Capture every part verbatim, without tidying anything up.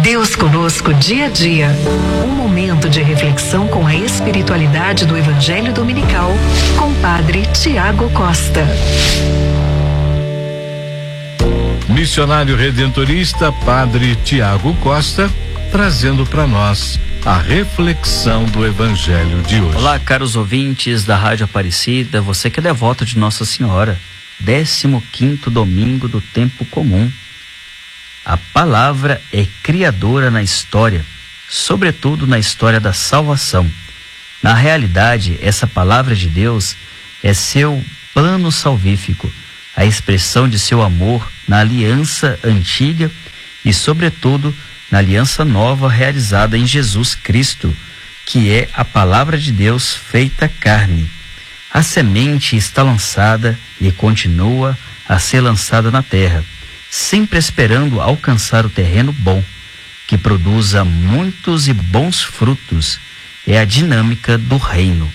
Deus conosco dia a dia. Um momento de reflexão com a espiritualidade do Evangelho Dominical com Padre Tiago Costa. Missionário redentorista Padre Tiago Costa, trazendo para nós a reflexão do Evangelho de hoje. Olá, caros ouvintes da Rádio Aparecida, você que é devoto de Nossa Senhora, décimo quinto domingo do tempo comum. A palavra é criadora na história, sobretudo na história da salvação. Na realidade, essa palavra de Deus é seu plano salvífico, a expressão de seu amor na aliança antiga e, sobretudo, na aliança nova realizada em Jesus Cristo, que é a palavra de Deus feita carne. A semente está lançada e continua a ser lançada na terra, sempre esperando alcançar o terreno bom, que produza muitos e bons frutos. É a dinâmica do reino.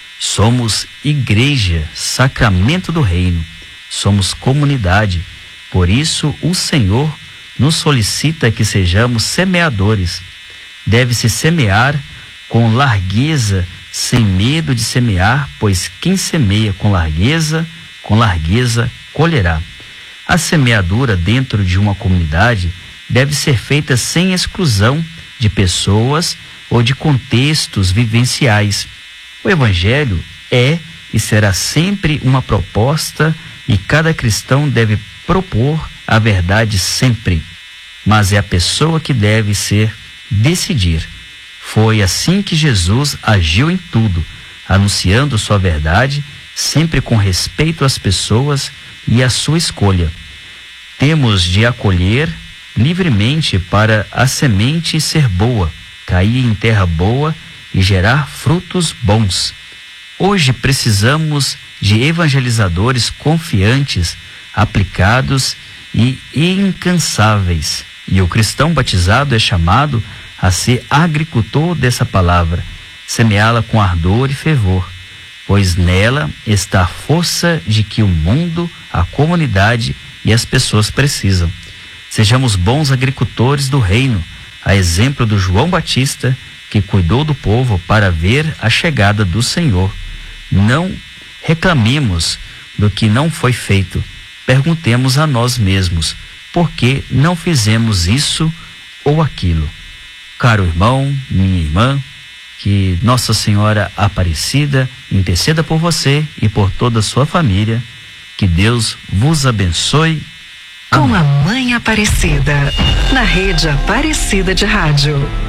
Somos igreja, sacramento do reino. Somos comunidade. Por isso, o Senhor nos solicita que sejamos semeadores. Deve-se semear com largueza, sem medo de semear, pois quem semeia com largueza, com largueza colherá. A semeadura dentro de uma comunidade deve ser feita sem exclusão de pessoas ou de contextos vivenciais. O Evangelho é e será sempre uma proposta e cada cristão deve propor a verdade sempre. Mas é a pessoa que deve ser decidir. Foi assim que Jesus agiu em tudo, anunciando sua verdade, sempre com respeito às pessoas e à sua escolha. Temos de acolher livremente para a semente ser boa, cair em terra boa e gerar frutos bons. Hoje precisamos de evangelizadores confiantes, aplicados e incansáveis. E o cristão batizado é chamado a ser agricultor dessa palavra, semeá-la com ardor e fervor, pois nela está a força de que o mundo, a comunidade e as pessoas precisam. Sejamos bons agricultores do reino, a exemplo do João Batista, que cuidou do povo para ver a chegada do Senhor. Não reclamemos do que não foi feito. Perguntemos a nós mesmos, por que não fizemos isso ou aquilo? Caro irmão, minha irmã, que Nossa Senhora Aparecida interceda por você e por toda a sua família. Que Deus vos abençoe. Com a Mãe Aparecida, na Rede Aparecida de Rádio.